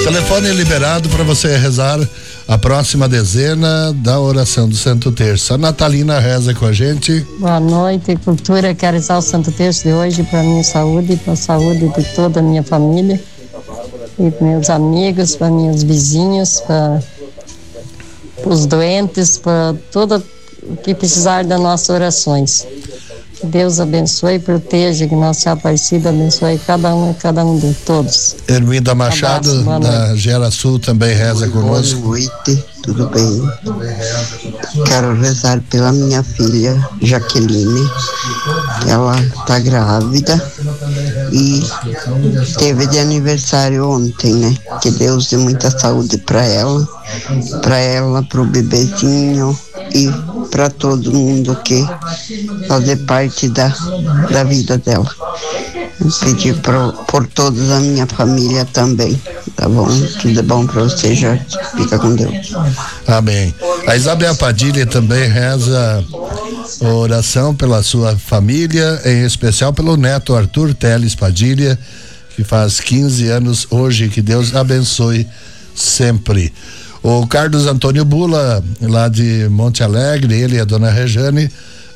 Telefone liberado para você rezar a próxima dezena da oração do Santo Terço. A Natalina reza com a gente. Boa noite, cultura. Quero rezar o Santo Terço de hoje para minha saúde, para a saúde de toda a minha família e meus amigos, para meus vizinhos, para os doentes, para todo o que precisar das nossas orações. Que Deus abençoe e proteja, que Nossa Aparecida abençoe cada um de todos. Erminda Machado, da Gera Sul, também reza conosco. Boa noite, tudo bem? Quero rezar pela minha filha, Jaqueline. Ela está grávida e teve de aniversário ontem, né? Que Deus dê muita saúde para ela, pro bebezinho e para todo mundo que fazer parte da vida dela. Pedir por toda a minha família também, tá bom? Tudo bom para você, já fica com Deus. Amém. A Isabel Padilha também reza oração pela sua família, em especial pelo neto Arthur Teles Padilha, que faz 15 anos hoje. Que Deus abençoe sempre. O Carlos Antônio Bula, lá de Monte Alegre, ele e a dona Rejane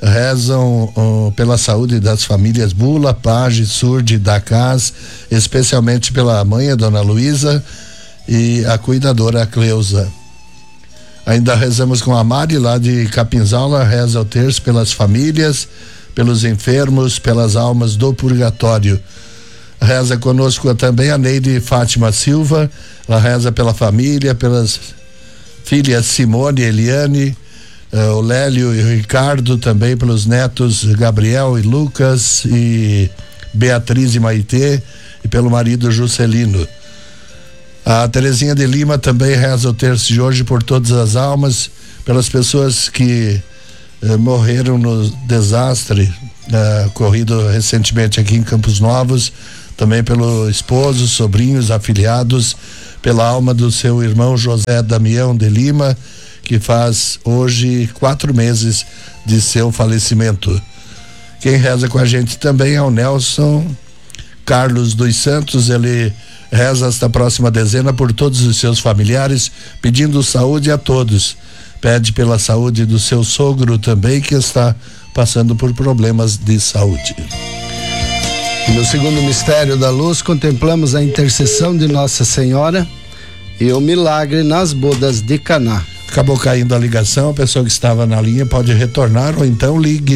rezam pela saúde das famílias Bula, Page, Surde, Dacás, especialmente pela mãe, a dona Luísa, e a cuidadora Cleusa. Ainda rezamos com a Mari, lá de Capinzal, reza o terço pelas famílias, pelos enfermos, pelas almas do purgatório. Reza conosco também a Neide Fátima Silva, ela reza pela família, pelas filhas Simone e Eliane, o Lélio e o Ricardo, também pelos netos Gabriel e Lucas, e Beatriz e Maitê, e pelo marido Juscelino. A Terezinha de Lima também reza o terço de hoje por todas as almas, pelas pessoas que morreram no desastre ocorrido recentemente aqui em Campos Novos, também pelo esposo, sobrinhos, afilhados, pela alma do seu irmão José Damião de Lima, que faz hoje 4 meses de seu falecimento. Quem reza com a gente também é o Nelson Carlos dos Santos. Ele reza esta próxima dezena por todos os seus familiares, pedindo saúde a todos. Pede pela saúde do seu sogro também, que está passando por problemas de saúde. E no segundo mistério da luz, contemplamos a intercessão de Nossa Senhora e o milagre nas bodas de Caná. Acabou caindo a ligação, a pessoa que estava na linha pode retornar ou então ligue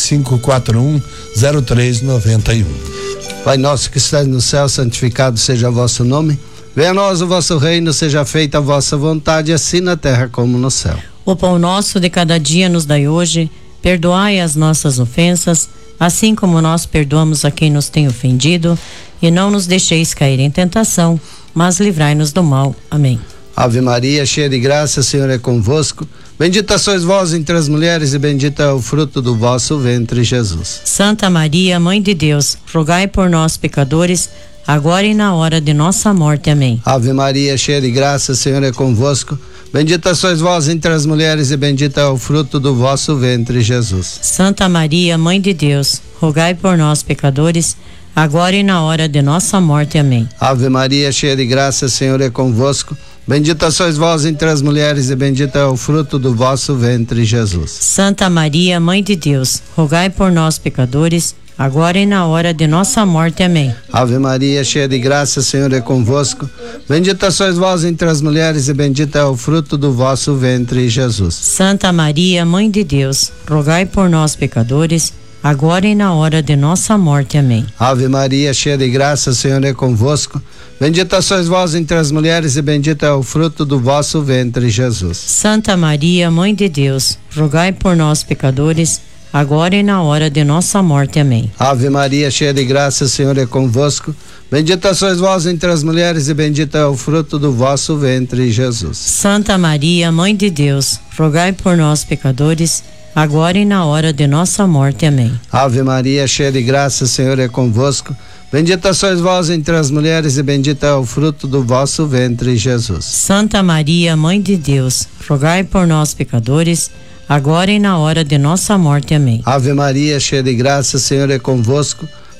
3541-0391. Pai nosso que estás no céu, santificado seja o vosso nome. Venha a nós o vosso reino, seja feita a vossa vontade, assim na terra como no céu. O pão nosso de cada dia nos dai hoje, perdoai as nossas ofensas, assim como nós perdoamos a quem nos tem ofendido, e não nos deixeis cair em tentação, mas livrai-nos do mal. Amém. Ave Maria, cheia de graça, o Senhor é convosco. Bendita sois vós entre as mulheres e bendito é o fruto do vosso ventre, Jesus. Santa Maria, Mãe de Deus, rogai por nós, pecadores, agora e na hora de nossa morte. Amém. Ave Maria, cheia de graça, o Senhor é convosco. Bendita sois vós entre as mulheres e bendito é o fruto do vosso ventre, Jesus. Santa Maria, Mãe de Deus, rogai por nós, pecadores, agora e na hora de nossa morte. Amém. Ave Maria, cheia de graça, o Senhor é convosco. Bendita sois vós entre as mulheres e bendito é o fruto do vosso ventre, Jesus. Santa Maria, Mãe de Deus, rogai por nós, pecadores, agora e na hora de nossa morte. Amém. Ave Maria, cheia de graça, o Senhor é convosco. Bendita sois vós entre as mulheres e bendito é o fruto do vosso ventre, Jesus. Santa Maria, Mãe de Deus, rogai por nós, pecadores, agora e na hora de nossa morte. Amém. Ave Maria, cheia de graça, o Senhor é convosco. Bendita sois vós entre as mulheres e bendito é o fruto do vosso ventre, Jesus. Santa Maria, Mãe de Deus, rogai por nós, pecadores, agora e na hora de nossa morte. Amém. Ave Maria, cheia de graça, o Senhor é convosco. Bendita sois vós entre as mulheres e bendito é o fruto do vosso ventre, Jesus. Santa Maria, Mãe de Deus, rogai por nós, pecadores, agora e na hora de nossa morte. Amém. Ave Maria, cheia de graça, o Senhor é convosco. Bendita sois vós entre as mulheres e bendito é o fruto do vosso ventre, Jesus. Santa Maria, Mãe de Deus, rogai por nós, pecadores, agora e na hora de nossa morte. Amém. Ave Maria, cheia de graça, o Senhor é convosco.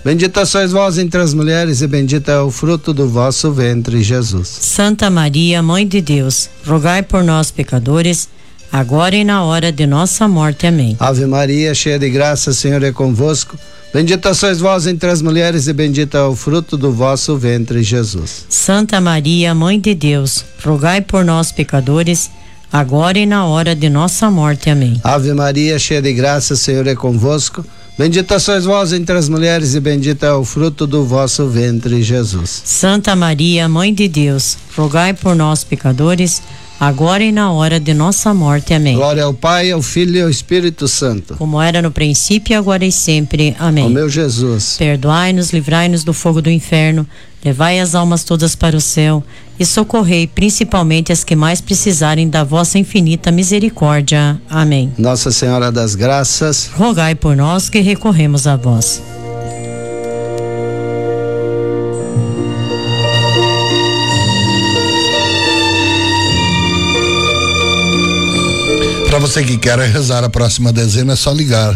Bendita sois vós entre as mulheres e bendito é o fruto do vosso ventre, Jesus. Santa Maria, Mãe de Deus, rogai por nós, pecadores, agora e na hora de nossa morte. Amém. Ave Maria, cheia de graça, o Senhor é convosco. Bendita sois vós entre as mulheres e bendito é o fruto do vosso ventre, Jesus. Santa Maria, Mãe de Deus, rogai por nós, pecadores, agora e na hora de nossa morte. Amém. Ave Maria, cheia de graça, o Senhor é convosco. Bendita sois vós entre as mulheres e bendito é o fruto do vosso ventre, Jesus. Santa Maria, Mãe de Deus, rogai por nós, pecadores, agora e na hora de nossa morte. Amém. Glória ao Pai, ao Filho e ao Espírito Santo. Como era no princípio, agora e sempre. Amém. Ó meu Jesus, perdoai-nos, livrai-nos do fogo do inferno, levai as almas todas para o céu e socorrei principalmente as que mais precisarem da vossa infinita misericórdia. Amém. Nossa Senhora das Graças, rogai por nós que recorremos a vós. Para você que quer rezar a próxima dezena, é só ligar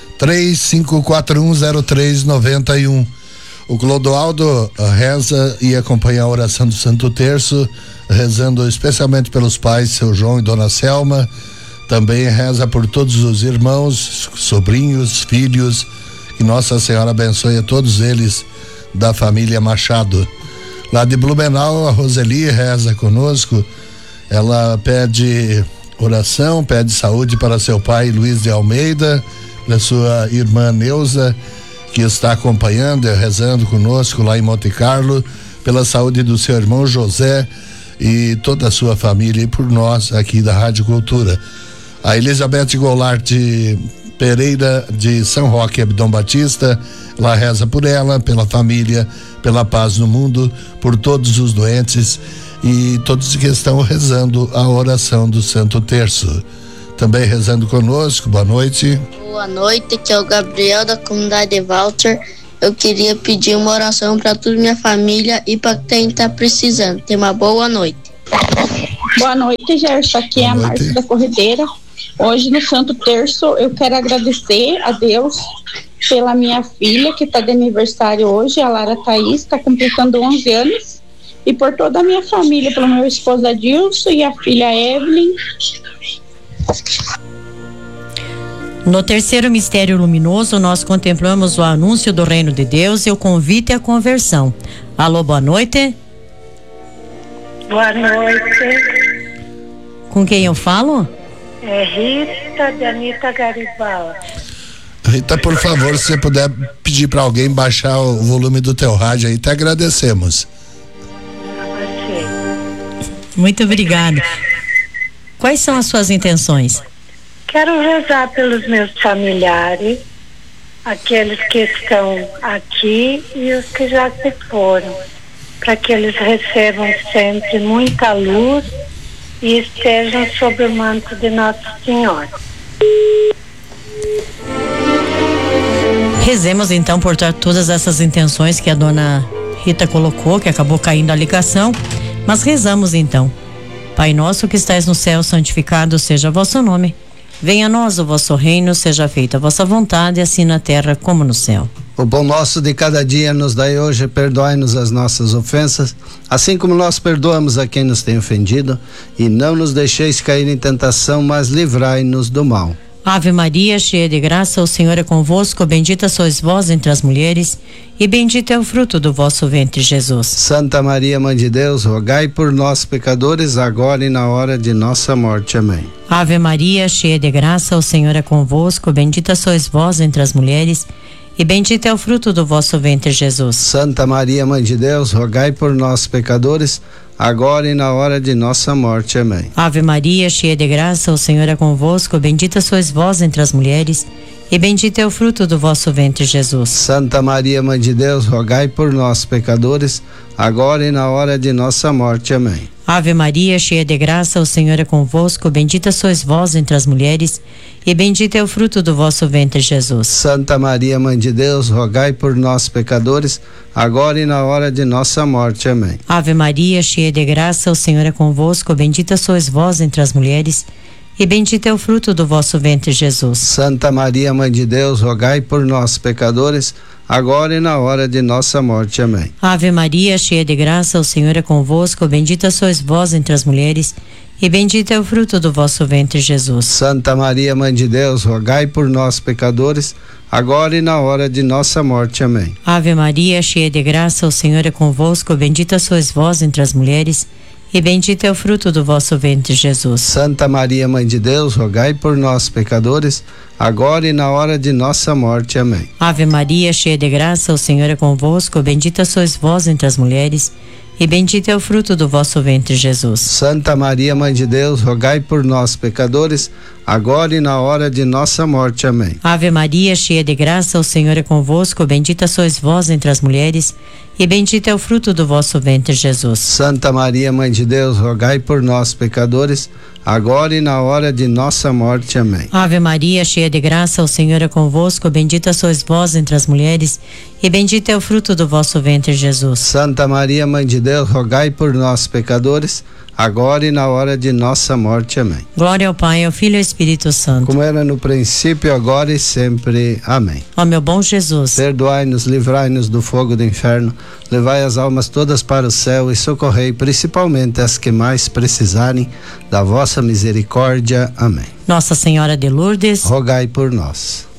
35410391. O Clodoaldo reza e acompanha a oração do Santo Terço, rezando especialmente pelos pais, seu João e Dona Selma. Também reza por todos os irmãos, sobrinhos, filhos, que Nossa Senhora abençoe a todos eles da família Machado. Lá de Blumenau, a Roseli reza conosco. Ela pede oração, pede saúde para seu pai Luiz de Almeida, para sua irmã Neuza, que está acompanhando e rezando conosco lá em Monte Carlo, pela saúde do seu irmão José e toda a sua família, e por nós aqui da Rádio Cultura. A Elizabeth Goulart Pereira de São Roque, Abdom Batista, ela reza por ela, pela família, pela paz no mundo, por todos os doentes e todos que estão rezando a oração do Santo Terço. Também rezando conosco, boa noite. Boa noite, que é o Gabriel da comunidade Walter. Eu queria pedir uma oração para toda minha família e para quem está precisando. Tenha uma boa noite. Boa noite, Gerson. Aqui é a Márcia da Corredeira. Hoje no Santo Terço eu quero agradecer a Deus pela minha filha que está de aniversário hoje, a Lara Thaís, está completando 11 anos. E por toda a minha família, pelo meu esposo Adilson e a filha Evelyn. No terceiro mistério luminoso, nós contemplamos o anúncio do reino de Deus e o convite à conversão. Alô, boa noite. Boa noite. Com quem eu falo? É Rita de Anitta Garibaldi. Rita, por favor, se você puder pedir para alguém baixar o volume do teu rádio aí, te agradecemos. Muito obrigada. Quais são as suas intenções? Quero rezar pelos meus familiares, aqueles que estão aqui e os que já se foram, para que eles recebam sempre muita luz e estejam sob o manto de Nossa Senhora. Rezemos então por todas essas intenções que a dona Rita colocou, que acabou caindo a ligação, mas rezamos então. Pai nosso que estais no céu, santificado seja o vosso nome. Venha a nós o vosso reino, seja feita a vossa vontade, assim na terra como no céu. O pão nosso de cada dia nos dai hoje, perdoai-nos as nossas ofensas, assim como nós perdoamos a quem nos tem ofendido, e não nos deixeis cair em tentação, mas livrai-nos do mal. Ave Maria, cheia de graça, o Senhor é convosco, bendita sois vós entre as mulheres, e bendito é o fruto do vosso ventre, Jesus. Santa Maria, Mãe de Deus, rogai por nós, pecadores, agora e na hora de nossa morte. Amém. Ave Maria, cheia de graça, o Senhor é convosco, bendita sois vós entre as mulheres, e bendito é o fruto do vosso ventre, Jesus. Santa Maria, Mãe de Deus, rogai por nós, pecadores, agora e na hora de nossa morte. Amém. Ave Maria, cheia de graça, o Senhor é convosco, bendita sois vós entre as mulheres, e bendito é o fruto do vosso ventre, Jesus. Santa Maria, Mãe de Deus, rogai por nós, pecadores, agora e na hora de nossa morte. Amém. Ave Maria, cheia de graça, o Senhor é convosco, bendita sois vós entre as mulheres, e bendito é o fruto do vosso ventre, Jesus. Santa Maria, Mãe de Deus, rogai por nós, pecadores, agora e na hora de nossa morte. Amém. Ave Maria, cheia de graça, o Senhor é convosco, bendita sois vós entre as mulheres, e bendito é o fruto do vosso ventre, Jesus. Santa Maria, Mãe de Deus, rogai por nós, pecadores, agora e na hora de nossa morte. Amém. Ave Maria, cheia de graça, o Senhor é convosco, bendita sois vós entre as mulheres, e bendito é o fruto do vosso ventre, Jesus. Santa Maria, Mãe de Deus, rogai por nós, pecadores, agora e na hora de nossa morte. Amém. Ave Maria, cheia de graça, o Senhor é convosco, bendita sois vós entre as mulheres, e bendito é o fruto do vosso ventre, Jesus. Santa Maria, Mãe de Deus, rogai por nós, pecadores, agora e na hora de nossa morte. Amém. Ave Maria, cheia de graça, o Senhor é convosco, bendita sois vós entre as mulheres, e bendito é o fruto do vosso ventre, Jesus. Santa Maria, Mãe de Deus, rogai por nós, pecadores, agora e na hora de nossa morte. Amém. Ave Maria, cheia de graça, o Senhor é convosco, bendita sois vós entre as mulheres, e bendito é o fruto do vosso ventre, Jesus. Santa Maria, Mãe de Deus, rogai por nós, pecadores, agora e na hora de nossa morte. Amém. Ave Maria, cheia de graça, o Senhor é convosco, bendita sois vós entre as mulheres, e bendito é o fruto do vosso ventre, Jesus. Santa Maria, Mãe de Deus, rogai por nós, pecadores, agora e na hora de nossa morte. Amém. Glória ao Pai, ao Filho e ao Espírito Santo. Como era no princípio, agora e sempre. Amém. Ó meu bom Jesus, perdoai-nos, livrai-nos do fogo do inferno, levai as almas todas para o céu e socorrei principalmente as que mais precisarem da vossa misericórdia. Amém. Nossa Senhora de Lourdes, rogai por nós.